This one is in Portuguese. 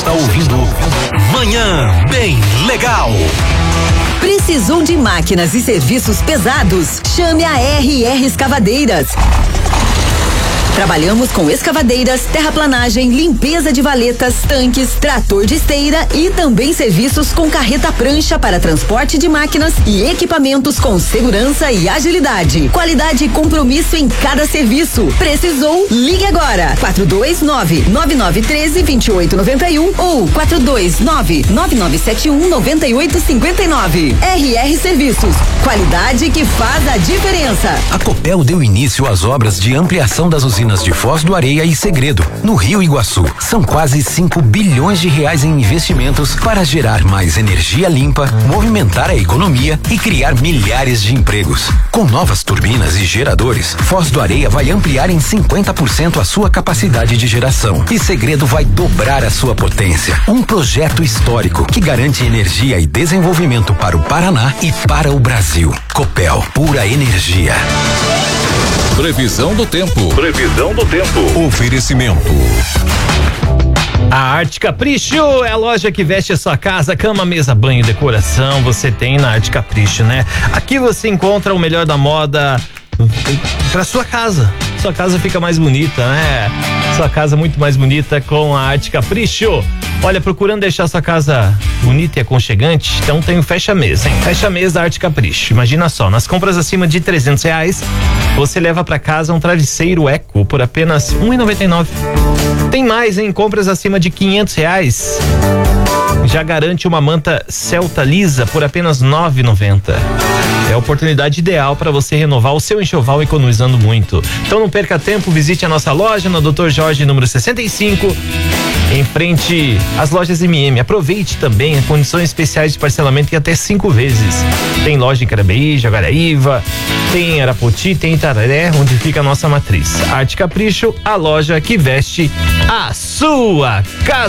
está ouvindo Manhã Bem Legal. Precisou de máquinas e serviços pesados? Chame a RR Escavadeiras. Trabalhamos com escavadeiras, terraplanagem, limpeza de valetas, tanques, trator de esteira e também serviços com carreta prancha para transporte de máquinas e equipamentos com segurança e agilidade. Qualidade e compromisso em cada serviço. Precisou? Ligue agora. 429-9913-2891 ou 429-9971-9859. RR Serviços. Qualidade que faz a diferença. A Copel deu início às obras de ampliação das usinas de Foz do Areia e Segredo, no Rio Iguaçu. São quase 5 bilhões de reais em investimentos para gerar mais energia limpa, movimentar a economia e criar milhares de empregos. Com novas turbinas e geradores, Foz do Areia vai ampliar em 50% a sua capacidade de geração e Segredo vai dobrar a sua potência. Um projeto histórico que garante energia e desenvolvimento para o Paraná e para o Brasil. Copel, pura energia. Previsão do tempo. Oferecimento. A Arte Capricho é a loja que veste a sua casa, cama, mesa, banho, decoração. Você tem na Arte Capricho, né? Aqui você encontra o melhor da moda para sua casa. Sua casa fica mais bonita, né? Sua casa muito mais bonita com a Arte Capricho. Olha, procurando deixar sua casa bonita e aconchegante, então tem o Fecha Mesa, hein? Fecha Mesa da Arte Capricho. Imagina só, nas compras acima de R$300, você leva pra casa um travesseiro Eco por apenas R$1,99. Tem mais, hein? Compras acima de R$500, já garante uma manta Celta lisa por apenas R$9,90. É a oportunidade ideal para você renovar o seu enxoval economizando muito. Então não perca tempo, visite a nossa loja na Dr. Jorge, número 65, em frente às lojas MM. Aproveite também as condições especiais de parcelamento em até 5 vezes. Tem loja em Carabeí, Jaguaraíva, tem em Arapoti, tem em Itararé, onde fica a nossa matriz. Arte Capricho, a loja que veste a sua casa.